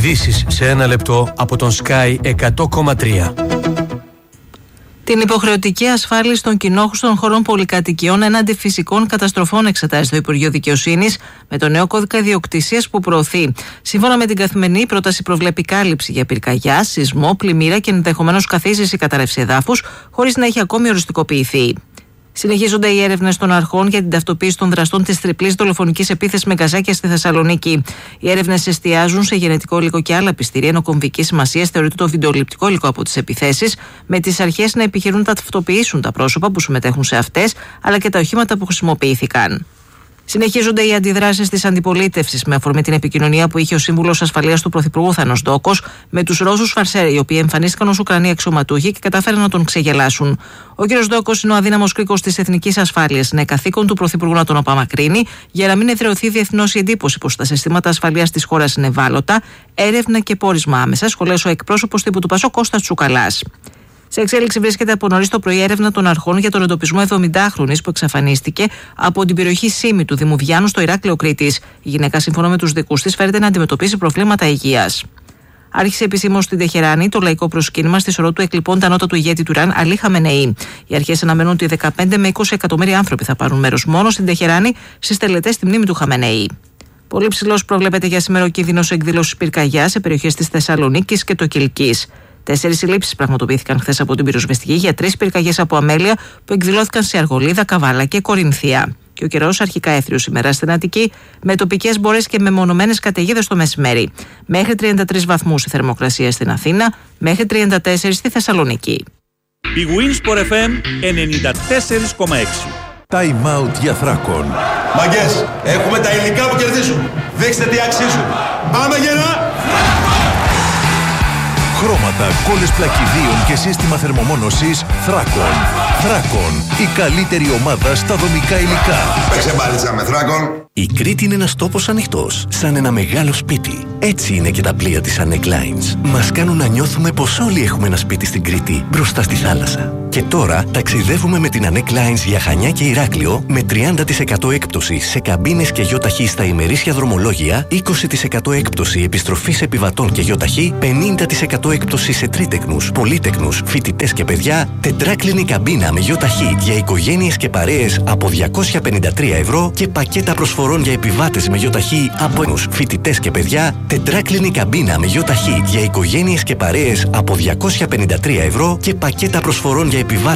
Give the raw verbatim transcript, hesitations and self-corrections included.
Ειδήσεις σε ένα λεπτό από τον Sky εκατό κόμμα τρία. Την υποχρεωτική ασφάλιση των κοινόχρηστων χωρών πολυκατοικιών έναντι φυσικών καταστροφών εξετάζει το Υπουργείο Δικαιοσύνης με το νέο κώδικα ιδιοκτησίας που προωθεί. Σύμφωνα με την Καθημερινή, η πρόταση προβλέπει κάλυψη για πυρκαγιά, σεισμό, πλημμύρα και ενδεχομένως καθίσχυση ή καταρρεύση εδάφους, χωρίς να έχει ακόμη οριστικοποιηθεί. Συνεχίζονται οι έρευνες των αρχών για την ταυτοποίηση των δραστών της τριπλής δολοφονικής επίθεσης με γκαζάκια στη Θεσσαλονίκη. Οι έρευνες εστιάζουν σε γενετικό υλικό και άλλα πιστήρια, ενώ κομβικής σημασίας θεωρείται το βιντεοληπτικό υλικό από τις επιθέσεις, με τις αρχές να επιχειρούν να ταυτοποιήσουν τα πρόσωπα που συμμετέχουν σε αυτές, αλλά και τα οχήματα που χρησιμοποιήθηκαν. Συνεχίζονται οι αντιδράσεις της αντιπολίτευσης με αφορμή την επικοινωνία που είχε ο σύμβουλος ασφαλείας του Πρωθυπουργού Θάνος Ντόκος με τους Ρώσους φαρσέρ, οι οποίοι εμφανίστηκαν ως Ουκρανοί αξιωματούχοι και κατάφεραν να τον ξεγελάσουν. Ο κ. Ντόκος είναι ο αδύναμος κρίκος της εθνικής ασφάλειας. Είναι καθήκον του Πρωθυπουργού να τον απαμακρύνει για να μην εδραιωθεί διεθνώς η εντύπωση πως τα συστήματα ασφαλείας της χώρας είναι ευάλωτα, έρευνα και πόρισμα άμεσα, σχολές ο εκπρόσωπος τύπου του Πασό Κώστας Τσουκαλάς. Σε εξέλιξη βρίσκεται από νωρίς το πρωί έρευνα των αρχών για τον εντοπισμό εβδομηντάχρονης που εξαφανίστηκε από την περιοχή Σίμη του Δήμου Βιάννου στο Ηράκλειο Κρήτης. Η γυναίκα, σύμφωνα με τους δικούς της, φέρεται να αντιμετωπίσει προβλήματα υγείας. Άρχισε επισήμως στην Τεχεράνη το λαϊκό προσκύνημα στη σωρό του εκλειπών τα νότα του ηγέτη του Ιράν, Αλή Χαμενεή. Οι αρχές αναμένουν ότι δεκαπέντε με είκοσι εκατομμύρια άνθρωποι θα πάρουν μέρος μόνο στην Τεχεράνη στις τελετές στη μνήμη του Χαμενεή. Πολύ ψηλός προβλέπεται για σήμερα ο κίνδυνος εκδήλωσης πυρκαγιάς σε περιοχές της Θεσσαλονίκης και το Κιλκής. Τέσσερις συλλήψεις πραγματοποιήθηκαν χθες από την πυροσβεστική για τρεις πυρκαγιές από αμέλεια που εκδηλώθηκαν σε Αργολίδα, Καβάλα και Κορινθία. Και ο καιρός αρχικά έθριος σήμερα στην Αττική, με τοπικές μπορές και μεμονωμένες καταιγίδες το μεσημέρι. Μέχρι τριάντα τρεις βαθμούς η θερμοκρασία στην Αθήνα, μέχρι τριάντα τέσσερα στη Θεσσαλονίκη. Η Winsport εφ εμ ενενήντα τέσσερα κόμμα έξι. Time out για Θράκον. Μαγκές, έχουμε τα υλικά που κερδίζουν. Δείξτε τι αξίζουν. Πάμε γερά! Χρώματα, κόλλες πλακιδίων και σύστημα θερμομόνωσης Θράκον. Θράκον, η καλύτερη ομάδα στα δομικά υλικά. Παίξε μπάλιτσα με Θράκον. Η Κρήτη είναι ένας τόπος ανοιχτός, σαν ένα μεγάλο σπίτι. Έτσι είναι και τα πλοία της Anek Lines. Μας κάνουν να νιώθουμε πως όλοι έχουμε ένα σπίτι στην Κρήτη, μπροστά στη θάλασσα. Και τώρα ταξιδεύουμε με την Anek Lines για Χανιά και Ηράκλειο με τριάντα τοις εκατό έκπτωση σε καμπίνες και γιοταχή στα ημερήσια δρομολόγια, είκοσι τοις εκατό έκπτωση επιστροφής επιβατών και γιοταχή, πενήντα τοις εκατό έκπτωση σε τρίτεκνους, πολύτεκνους, φοιτητές και παιδιά, τετράκλινη καμπίνα με γιοταχή για οικογένειες και παρέες από διακόσια πενήντα τρία ευρώ και πακέτα προσφορών για επιβάτες με γιοταχή από ένους, φοιτητές και παιδιά, τετράκλινη καμπίνα με γιοταχή για οικογένειες και παρέες από διακόσια πενήντα τρία ευρώ και πακέτα προσφορών για επιβάτες